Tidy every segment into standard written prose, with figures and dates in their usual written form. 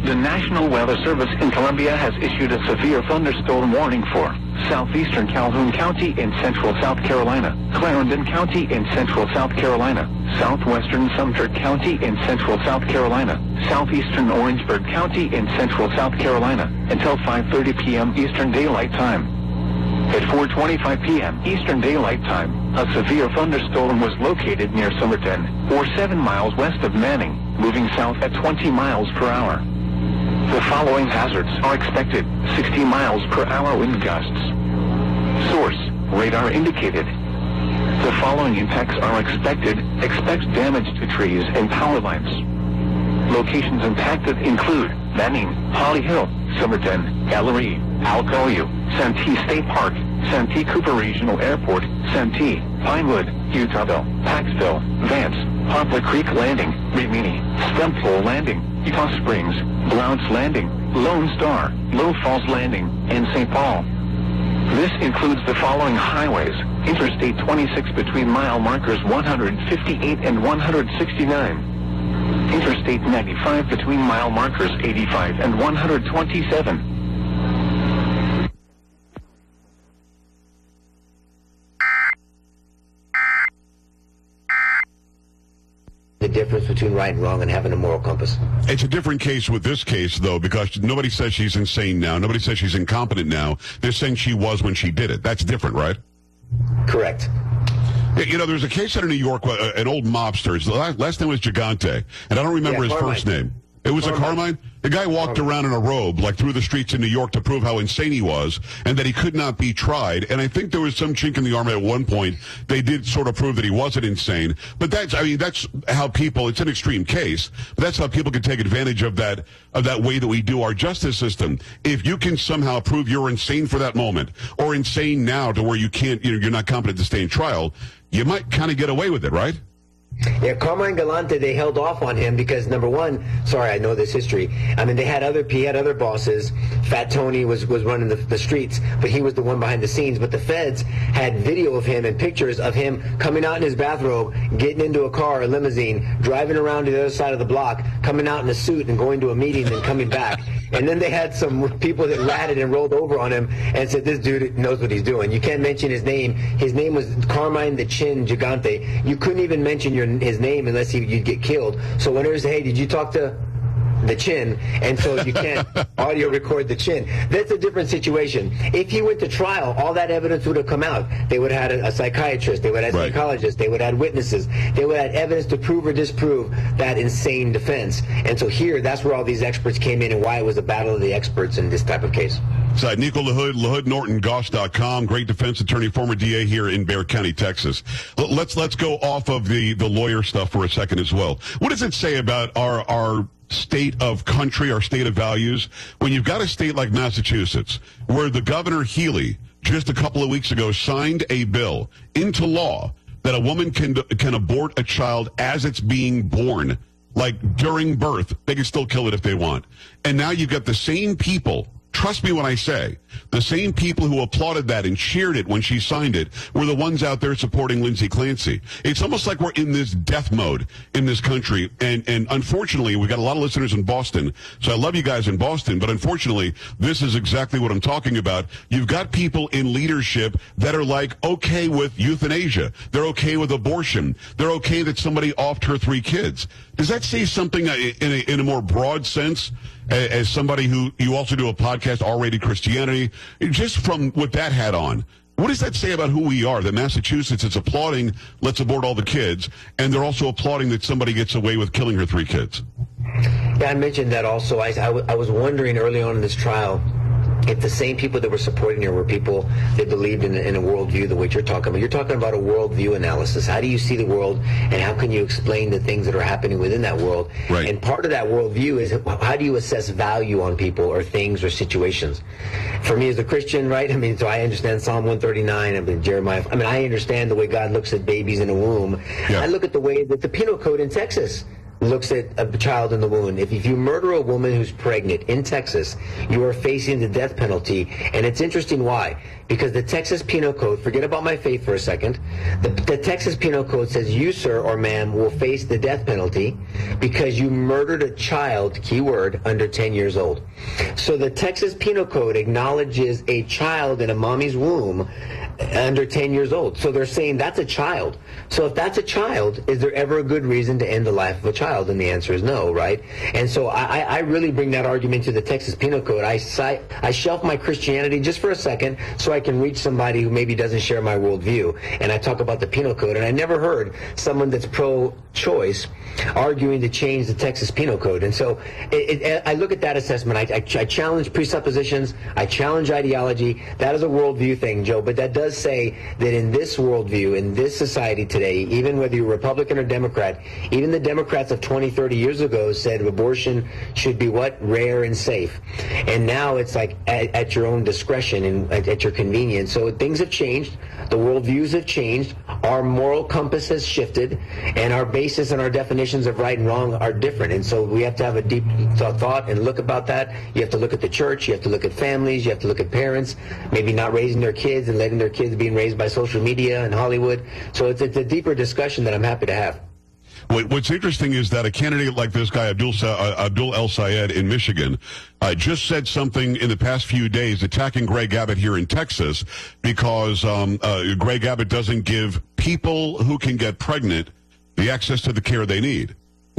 The National Weather Service in Columbia has issued a severe thunderstorm warning for southeastern Calhoun County in central South Carolina, Clarendon County in central South Carolina, southwestern Sumter County in central South Carolina, southeastern Orangeburg County in central South Carolina, until 5:30 p.m. Eastern Daylight Time. At 4:25 p.m. Eastern Daylight Time, a severe thunderstorm was located near Somerton, or 7 miles west of Manning, moving south at 20 miles per hour. The following hazards are expected: 60 miles per hour wind gusts. Source: radar indicated. The following impacts are expected. Expect damage to trees and power lines. Locations impacted include Manning, Holly Hill, Somerton, Ellery, Alcoa, Santee State Park, Santee Cooper Regional Airport, Santee, Pinewood, Utahville, Paxville, Vance, Poplar Creek Landing, Rimini, Stemple Landing, Utah Springs, Blount's Landing, Lone Star, Low Falls Landing, and St. Paul. This includes the following highways: Interstate 26 between mile markers 158 and 169. Interstate 95 between mile markers 85 and 127. The difference between right and wrong and having a moral compass. It's a different case with this case, though, because nobody says she's insane now. Nobody says she's incompetent now. They're saying she was when she did it. That's different, right? Correct. You know, there's a case out of New York, an old mobster. His last name was Gigante, and I don't remember his first name. It was Carmine. A Carmine? The guy walked around in a robe, like through the streets in New York to prove how insane he was and that he could not be tried. And I think there was some chink in the armor at one point. They did sort of prove that he wasn't insane. But that's how people, it's an extreme case, but that's how people can take advantage of that way that we do our justice system. If you can somehow prove you're insane for that moment or insane now to where you can't, you're not competent to stay in trial, you might kind of get away with it, right? Yeah, Carmine Galante, they held off on him because, number one, sorry, I know this history. I mean, he had other bosses. Fat Tony was running the streets, but he was the one behind the scenes. But the feds had video of him and pictures of him coming out in his bathrobe, getting into a car, a limousine, driving around to the other side of the block, coming out in a suit and going to a meeting and coming back. And then they had some people that ratted and rolled over on him and said, this dude knows what he's doing. You can't mention his name. His name was Carmine the Chin Gigante. You couldn't even mention his name unless you'd get killed. So when it was, hey, did you talk to the Chin? And so you can't audio record the Chin. That's a different situation. If he went to trial, all that evidence would have come out. They would have had a psychiatrist. They would have had psychologists. They would have had witnesses. They would have had evidence to prove or disprove that insane defense. And so here, that's where all these experts came in and why it was a battle of the experts in this type of case. So Nico LaHood, LaHoodNortonGoss.com, great defense attorney, former DA here in Bexar County, Texas. Let's go off of the lawyer stuff for a second as well. What does it say about our state of country, our state of values, when you've got a state like Massachusetts, where the Governor Healy just a couple of weeks ago signed a bill into law that a woman can abort a child as it's being born, like during birth. They can still kill it if they want. And now you've got the same people, trust me when I say, the same people who applauded that and cheered it when she signed it were the ones out there supporting Lindsay Clancy. It's almost like we're in this death mode in this country. And unfortunately, we've got a lot of listeners in Boston. So I love you guys in Boston. But unfortunately, this is exactly what I'm talking about. You've got people in leadership that are like okay with euthanasia. They're okay with abortion. They're okay that somebody offed her 3 kids. Does that say something in a more broad sense? As somebody who, you also do a podcast, R-Rated Christianity, just from with that hat on, what does that say about who we are? That Massachusetts is applauding, let's abort all the kids, and they're also applauding that somebody gets away with killing her 3 kids. Yeah, I mentioned that also. I was wondering early on in this trial if the same people that were supporting her were people that believed in a worldview the way you're talking about. You're talking about a worldview analysis. How do you see the world, and how can you explain the things that are happening within that world? Right. And part of that worldview is how do you assess value on people or things or situations? For me as a Christian, right? I mean, so I understand Psalm 139, I mean, Jeremiah. I mean, I understand the way God looks at babies in a womb. Yeah. I look at the way that the penal code in Texas looks at a child in the womb. If you murder a woman who's pregnant in Texas, you are facing the death penalty. And it's interesting why. Because the Texas Penal Code, forget about my faith for a second, the Texas Penal Code says you, sir or ma'am, will face the death penalty because you murdered a child, keyword, under 10 years old. So the Texas Penal Code acknowledges a child in a mommy's womb under 10 years old. So they're saying that's a child. So if that's a child, is there ever a good reason to end the life of a child? And the answer is no, right? And so I really bring that argument to the Texas Penal Code. I shelf my Christianity just for a second so I can reach somebody who maybe doesn't share my worldview. And I talk about the Penal Code. And I never heard someone that's pro-choice arguing to change the Texas Penal Code. And so I look at that assessment. I challenge presuppositions. I challenge ideology. That is a worldview thing, Joe. But that does say that in this worldview, in this society today, even whether you're Republican or Democrat, even the Democrats of 20, 30 years ago said abortion should be what? Rare and safe. And now it's like at your own discretion and at your convenience. So things have changed. The worldviews have changed. Our moral compass has shifted. And our basis and our definitions of right and wrong are different. And so we have to have a deep thought and look about that. You have to look at the church. You have to look at families. You have to look at parents, maybe not raising their kids and letting their kids being raised by social media and Hollywood. So it's a deeper discussion that I'm happy to have. What's interesting is that a candidate like this guy, Abdul El Sayed in Michigan, just said something in the past few days attacking Greg Abbott here in Texas because Greg Abbott doesn't give people who can get pregnant the access to the care they need.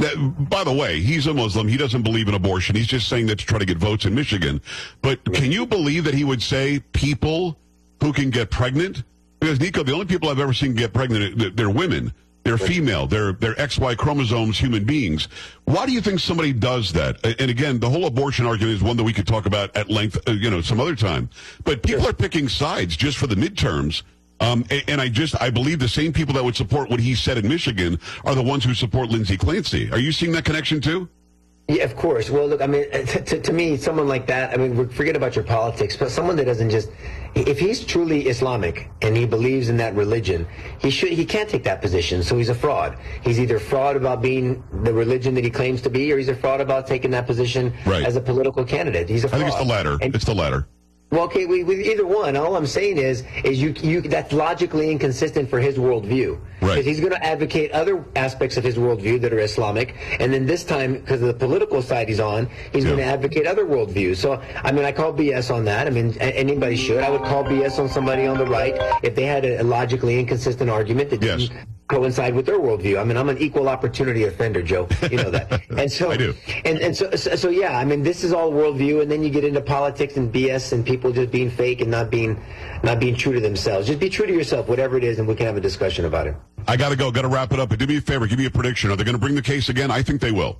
By the way, he's a Muslim. He doesn't believe in abortion. He's just saying that to try to get votes in Michigan. But can you believe that he would say people who can get pregnant? Because, Nico, the only people I've ever seen get pregnant, they're women. They're female. They're XY chromosomes human beings. Why do you think somebody does that? And again, the whole abortion argument is one that we could talk about at length, some other time. But people are picking sides just for the midterms. And I believe the same people that would support what he said in Michigan are the ones who support Lindsey Clancy. Are you seeing that connection too? Yeah, of course. Well, look, I mean, to me, someone like that, I mean, forget about your politics, but someone that doesn't just, if he's truly Islamic and he believes in that religion, he can't take that position, so he's a fraud. He's either fraud about being the religion that he claims to be, or he's a fraud about taking that position as a political candidate. He's a fraud. I think it's the latter. It's the latter. Well, okay, with either one, all I'm saying is you that's logically inconsistent for his worldview. Right. Because he's going to advocate other aspects of his worldview that are Islamic, and then this time, because of the political side he's on, he's going to advocate other worldviews. So, I mean, I call BS on that. I mean, anybody should. I would call BS on somebody on the right if they had a logically inconsistent argument that didn't coincide with their worldview. I mean, I'm an equal opportunity offender, Joe. You know that. And so I do. And so yeah, I mean, this is all worldview, and then you get into politics and BS and people just being fake and not being true to themselves. Just be true to yourself, whatever it is, and we can have a discussion about it. I got to go. Got to wrap it up. But do me a favor. Give me a prediction. Are they going to bring the case again? I think they will.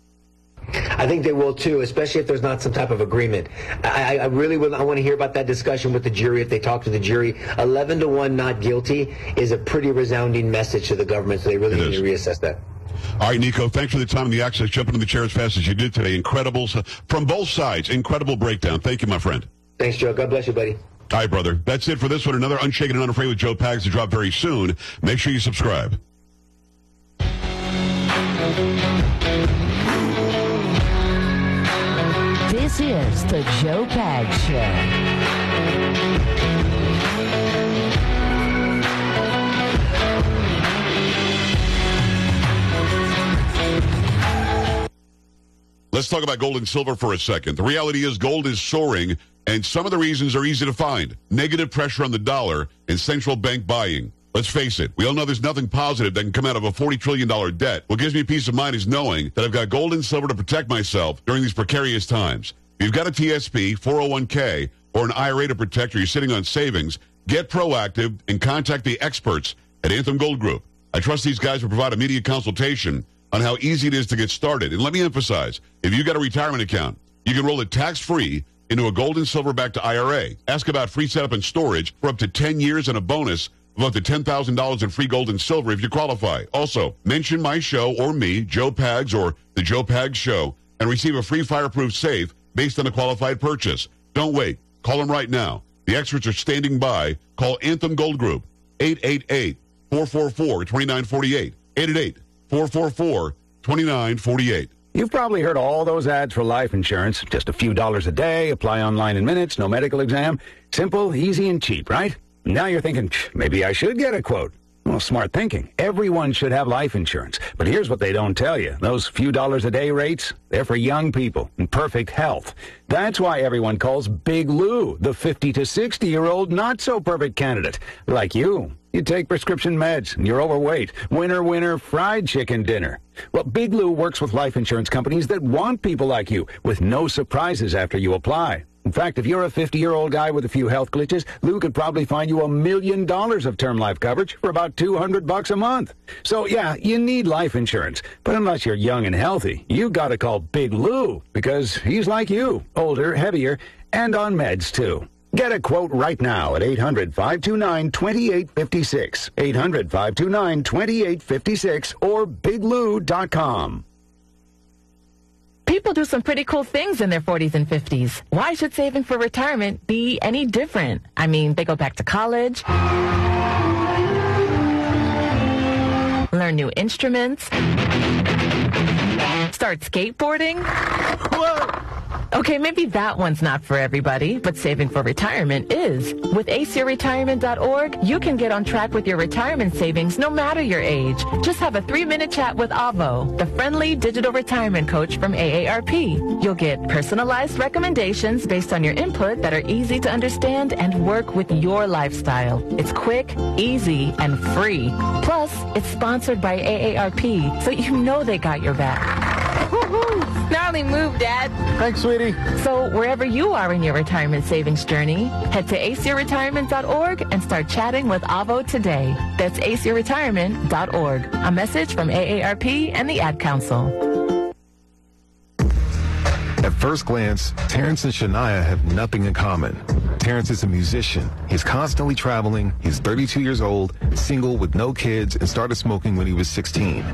I think they will too, especially if there's not some type of agreement. I really would. I want to hear about that discussion with the jury. If they talk to the jury, 11-1 not guilty is a pretty resounding message to the government. So they really need to reassess that. All right, Nico, thanks for the time and the access. Jumping in the chair as fast as you did today. Incredible from both sides. Incredible breakdown. Thank you, my friend. Thanks, Joe. God bless you, buddy. All right, brother. That's it for this one. Another Unshaken and Unafraid with Joe Pags to drop very soon. Make sure you subscribe. This is the Joe Pags Show. Let's talk about gold and silver for a second. The reality is gold is soaring, and some of the reasons are easy to find. Negative pressure on the dollar and central bank buying. Let's face it, we all know there's nothing positive that can come out of a $40 trillion debt. What gives me peace of mind is knowing that I've got gold and silver to protect myself during these precarious times. If you've got a TSP, 401k, or an IRA to protect, or you're sitting on savings, get proactive and contact the experts at Anthem Gold Group. I trust these guys will provide immediate consultation on how easy it is to get started. And let me emphasize, if you've got a retirement account, you can roll it tax-free into a gold and silver-backed IRA. Ask about free setup and storage for up to 10 years and a bonus of up to $10,000 in free gold and silver if you qualify. Also, mention my show or me, Joe Pags or The Joe Pags Show, and receive a free fireproof safe based on a qualified purchase. Don't wait. Call them right now. The experts are standing by. Call Anthem Gold Group, 888-444-2948. 888-444-2948. 2948. You've probably heard all those ads for life insurance. Just a few dollars a day, apply online in minutes, no medical exam. Simple, easy, and cheap, right? Now you're thinking, maybe I should get a quote. Well, smart thinking. Everyone should have life insurance. But here's what they don't tell you. Those few dollars a day rates, they're for young people in perfect health. That's why everyone calls Big Lou the 50 to 60-year-old not-so-perfect candidate. Like you. You take prescription meds, and you're overweight. Winner, fried chicken dinner. Well, Big Lou works with life insurance companies that want people like you, with no surprises after you apply. In fact, if you're a 50-year-old guy with a few health glitches, Lou could probably find you $1 million of term life coverage for about $200 a month. So, yeah, you need life insurance. But unless you're young and healthy, you gotta call Big Lou, because he's like you, older, heavier, and on meds, too. Get a quote right now at 800-529-2856, 800-529-2856, or biglou.com. People do some pretty cool things in their 40s and 50s. Why should saving for retirement be any different? I mean, they go back to college, learn new instruments, start skateboarding. Whoa! Okay, maybe that one's not for everybody, but saving for retirement is. With aceyourretirement.org, you can get on track with your retirement savings no matter your age. Just have a 3-minute chat with Avo, the friendly digital retirement coach from AARP. You'll get personalized recommendations based on your input that are easy to understand and work with your lifestyle. It's quick, easy, and free. Plus, it's sponsored by AARP, so you know they got your back. Woohoo! Gnarly move, Dad. Thanks, sweetie. So wherever you are in your retirement savings journey, head to aceyourretirement.org and start chatting with Avo today. That's aceyourretirement.org. A message from AARP and the Ad Council. At first glance, Terrence and Shania have nothing in common. Terrence is a musician. He's constantly traveling. He's 32 years old, single with no kids, and started smoking when he was 16.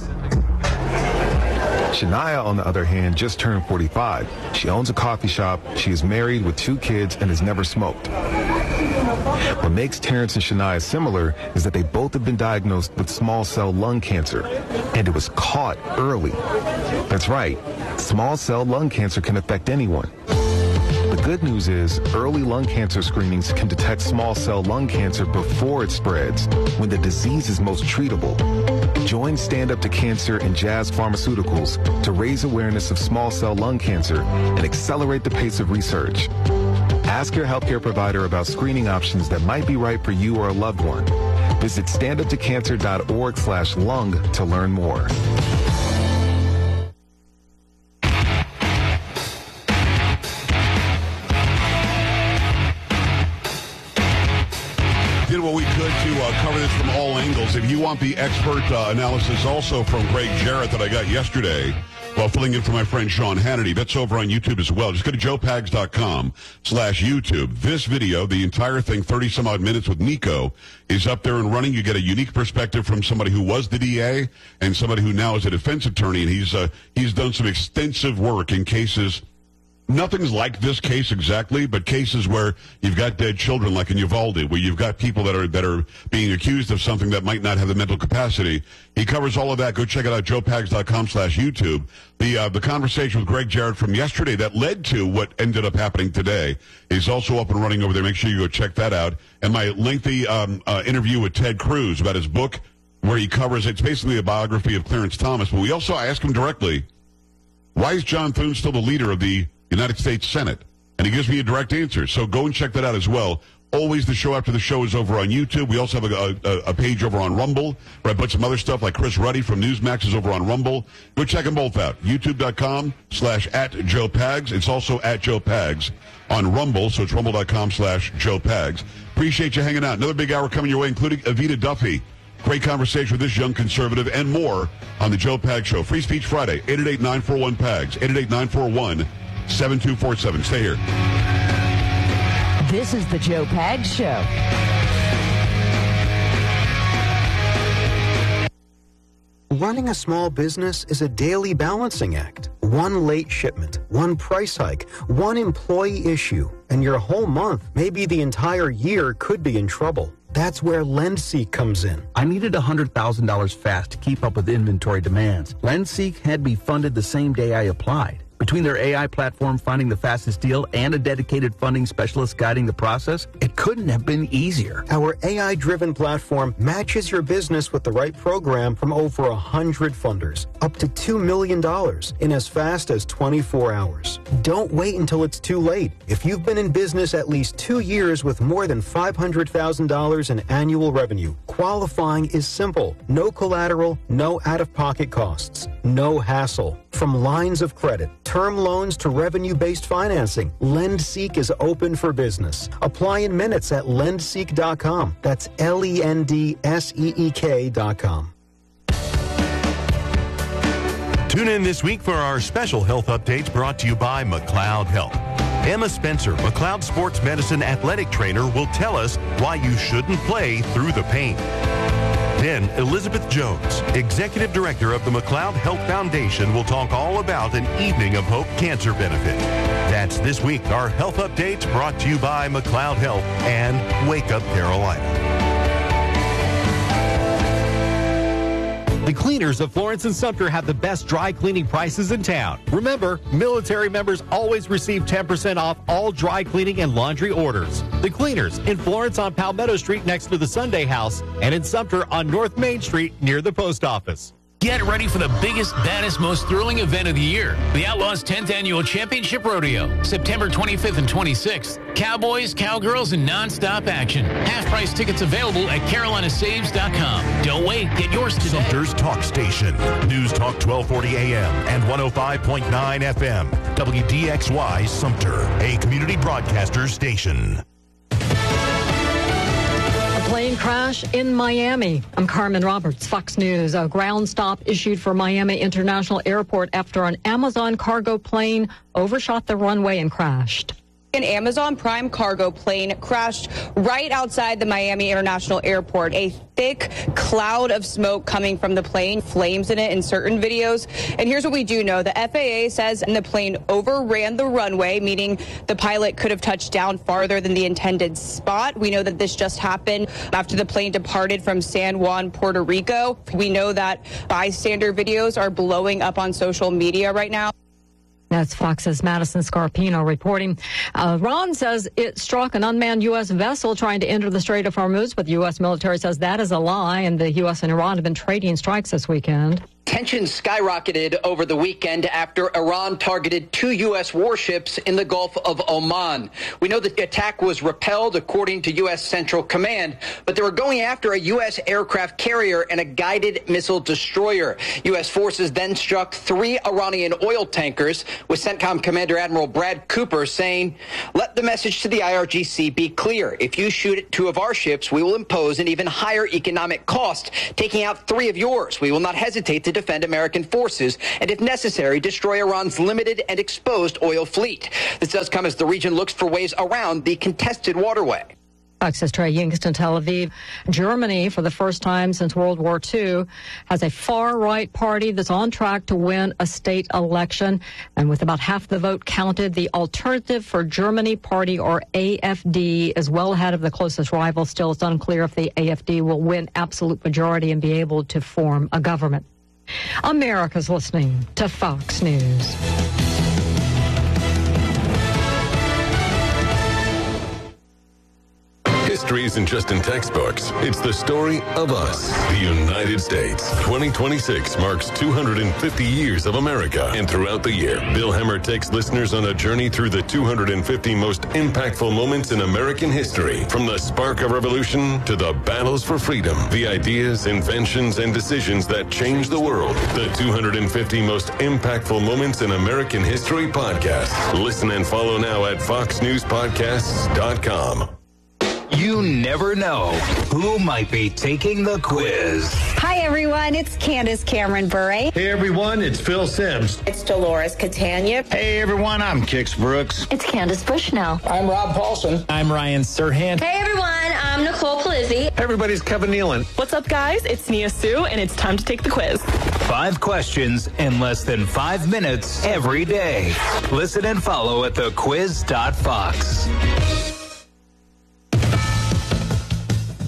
Shania, on the other hand, just turned 45. She owns a coffee shop, she is married with 2 kids, and has never smoked. What makes Terrence and Shania similar is that they both have been diagnosed with small cell lung cancer, and it was caught early. That's right, small cell lung cancer can affect anyone. The good news is early lung cancer screenings can detect small cell lung cancer before it spreads, when the disease is most treatable. Join Stand Up to Cancer and Jazz Pharmaceuticals to raise awareness of small cell lung cancer and accelerate the pace of research. Ask your healthcare provider about screening options that might be right for you or a loved one. Visit standuptocancer.org/lung to learn more. Did what we could to cover this from all angles. If you want the expert analysis also from Greg Jarrett that I got yesterday while filling in for my friend Sean Hannity, that's over on YouTube as well. Just go to joepags.com/YouTube. This video, the entire thing, 30 some odd minutes with Nico, is up there and running. You get a unique perspective from somebody who was the DA and somebody who now is a defense attorney, and he's done some extensive work in cases. Nothing's like this case exactly, but cases where you've got dead children, like in Uvalde, where you've got people that are being accused of something that might not have the mental capacity. He covers all of that. Go check it out, joepags.com/YouTube. The conversation with Greg Jarrett from yesterday that led to what ended up happening today is also up and running over there. Make sure you go check that out. And my lengthy interview with Ted Cruz about his book, where he covers, it's basically a biography of Clarence Thomas. But I asked him directly, why is John Thune still the leader of the United States Senate? And he gives me a direct answer. So go and check that out as well. Always the show after the show is over on YouTube. We also have a page over on Rumble where I put some other stuff like Chris Ruddy from Newsmax is over on Rumble. Go check them both out. YouTube.com/@JoePags. It's also @JoePags on Rumble. So it's rumble.com/JoePags. Appreciate you hanging out. Another big hour coming your way, including Evita Duffy. Great conversation with this young conservative and more on the Joe Pags Show. Free Speech Friday, 888-941-PAGS, 888-941-7247. Stay here. This is the Joe Pags Show. Running a small business is a daily balancing act. One late shipment, one price hike, one employee issue, and your whole month, maybe the entire year, could be in trouble. That's where LendSeek comes in. I needed $100,000 fast to keep up with inventory demands. LendSeek had me funded the same day I applied. Between their AI platform finding the fastest deal and a dedicated funding specialist guiding the process, it couldn't have been easier. Our AI-driven platform matches your business with the right program from over 100 funders, up to $2 million in as fast as 24 hours. Don't wait until it's too late. If you've been in business at least 2 years with more than $500,000 in annual revenue, qualifying is simple. No collateral, no out-of-pocket costs, no hassle. From lines of credit, term loans to revenue-based financing, LendSeek is open for business. Apply in minutes at lendseek.com. That's LENDSEEK.com. Tune in this week for our special health updates brought to you by McLeod Health. Emma Spencer, McLeod Sports Medicine athletic trainer, will tell us why you shouldn't play through the pain. Then, Elizabeth Jones, Executive Director of the McLeod Health Foundation, will talk all about an Evening of Hope cancer benefit. That's this week, our health updates brought to you by McLeod Health and Wake Up Carolina. The cleaners of Florence and Sumter have the best dry cleaning prices in town. Remember, military members always receive 10% off all dry cleaning and laundry orders. The cleaners in Florence on Palmetto Street next to the Sunday House and in Sumter on North Main Street near the post office. Get ready for the biggest, baddest, most thrilling event of the year. The Outlaws 10th Annual Championship Rodeo, September 25th and 26th. Cowboys, cowgirls, and nonstop action. Half-price tickets available at carolinasaves.com. Don't wait. Get yours today. Sumter's Talk Station. News Talk 1240 AM and 105.9 FM. WDXY Sumter, a community broadcaster station. Plane crash in Miami. I'm Carmen Roberts, Fox News. A ground stop issued for Miami International Airport after an Amazon cargo plane overshot the runway and crashed. An Amazon Prime cargo plane crashed right outside the Miami International Airport. A thick cloud of smoke coming from the plane, flames in it in certain videos. And here's what we do know. The FAA says the plane overran the runway, meaning the pilot could have touched down farther than the intended spot. We know that this just happened after the plane departed from San Juan, Puerto Rico. We know that bystander videos are blowing up on social media right now. That's Fox's Madison Scarpino reporting. Iran says it struck an unmanned U.S. vessel trying to enter the Strait of Hormuz, but the U.S. military says that is a lie, and the U.S. and Iran have been trading strikes this weekend. Tensions skyrocketed over the weekend after Iran targeted 2 U.S. warships in the Gulf of Oman. We know the attack was repelled, according to U.S. Central Command, but they were going after a U.S. aircraft carrier and a guided missile destroyer. U.S. forces then struck 3 Iranian oil tankers, with CENTCOM Commander Admiral Brad Cooper saying, "Let the message to the IRGC be clear. If you shoot at 2 of our ships, we will impose an even higher economic cost. Taking out 3 of yours, we will not hesitate to defend American forces and, if necessary, destroy Iran's limited and exposed oil fleet." This does come as the region looks for ways around the contested waterway. Fox's Trey Yingst in Tel Aviv. Germany, for the first time since World War II, has a far-right party that's on track to win a state election. And with about half the vote counted, the Alternative for Germany Party, or AFD, is well ahead of the closest rival. Still, it's unclear if the AFD will win absolute majority and be able to form a government. America's listening to Fox News. History isn't just in textbooks. It's the story of us, the United States. 2026 marks 250 years of America. And throughout the year, Bill Hemmer takes listeners on a journey through the 250 most impactful moments in American history. From the spark of revolution to the battles for freedom, the ideas, inventions, and decisions that changed the world. The 250 most impactful moments in American history podcast. Listen and follow now at foxnewspodcasts.com. You never know who might be taking the quiz. Hi, everyone. It's Candace Cameron Bure. Hey, everyone. It's Phil Sims. It's Dolores Catania. Hey, everyone. I'm Kix Brooks. It's Candace Bushnell. I'm Rob Paulson. I'm Ryan Serhant. Hey, everyone. I'm Nicole Palizzi. Everybody's Kevin Nealon. What's up, guys? It's Nia Sue, and it's time to take the quiz. 5 questions in less than 5 minutes every day. Listen and follow at thequiz.fox.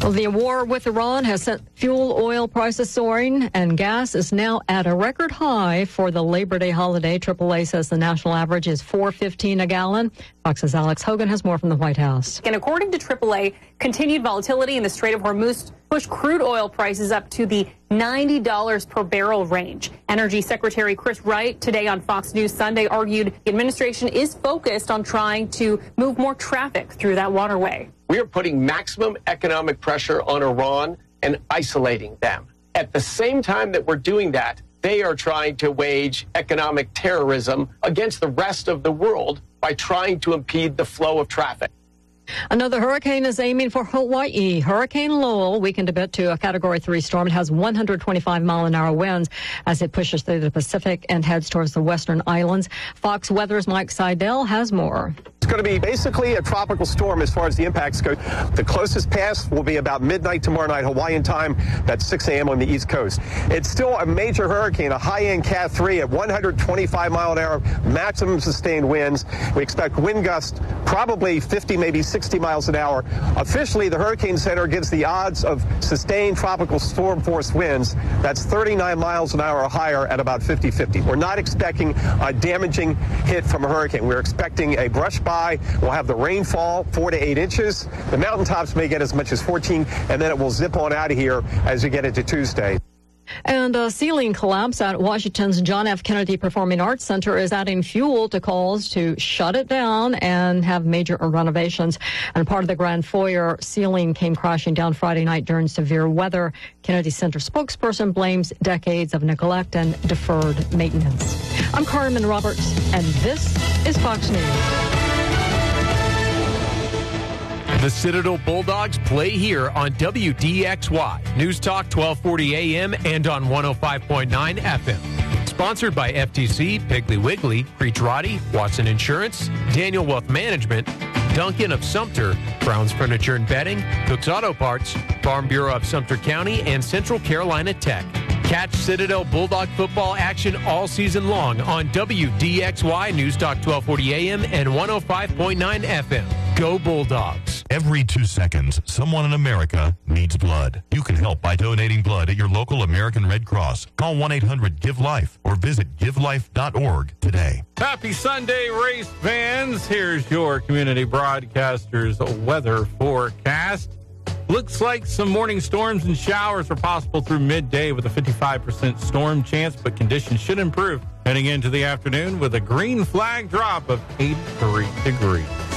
Well, the war with Iran has sent fuel oil prices soaring, and gas is now at a record high for the Labor Day holiday. AAA says the national average is $4.15 a gallon. Fox's Alex Hogan has more from the White House. And according to AAA, continued volatility in the Strait of Hormuz pushed crude oil prices up to the $90 per barrel range. Energy Secretary Chris Wright today on Fox News Sunday argued the administration is focused on trying to move more traffic through that waterway. We are putting maximum economic pressure on Iran and isolating them. At the same time that we're doing that, they are trying to wage economic terrorism against the rest of the world by trying to impede the flow of traffic. Another hurricane is aiming for Hawaii. Hurricane Lowell weakened a bit to a Category 3 storm. It has 125-mile-an-hour winds as it pushes through the Pacific and heads towards the western islands. Fox Weather's Mike Seidel has more. It's going to be basically a tropical storm as far as the impacts go. The closest pass will be about midnight tomorrow night, Hawaiian time. That's 6 a.m. on the East Coast. It's still a major hurricane, a high-end Cat 3 at 125-mile-an-hour maximum sustained winds. We expect wind gusts probably 50, maybe 60 miles an hour. Officially, the Hurricane Center gives the odds of sustained tropical storm force winds. That's 39 miles an hour or higher at about 50-50. We're not expecting a damaging hit from a hurricane. We're expecting a brush by. We'll have the rainfall 4 to 8 inches. The mountaintops may get as much as 14, and then it will zip on out of here as we get into Tuesday. And a ceiling collapse at Washington's John F. Kennedy Performing Arts Center is adding fuel to calls to shut it down and have major renovations. And part of the grand foyer ceiling came crashing down Friday night during severe weather. Kennedy Center spokesperson blames decades of neglect and deferred maintenance. I'm Carmen Roberts, and this is Fox News. The Citadel Bulldogs play here on WDXY, News Talk 1240 AM and on 105.9 FM. Sponsored by FTC, Piggly Wiggly, Creech-Roddy, Watson Insurance, Daniel Wealth Management, Duncan of Sumter, Brown's Furniture and Bedding, Cook's Auto Parts, Farm Bureau of Sumter County, and Central Carolina Tech. Catch Citadel Bulldog football action all season long on WDXY, News Talk 1240 AM and 105.9 FM. Go Bulldogs. Every 2 seconds, someone in America needs blood. You can help by donating blood at your local American Red Cross. Call 1-800-GIVE-LIFE or visit givelife.org today. Happy Sunday, race fans. Here's your community broadcaster's weather forecast. Looks like some morning storms and showers are possible through midday with a 55% storm chance, but conditions should improve heading into the afternoon with a green flag drop of 83 degrees.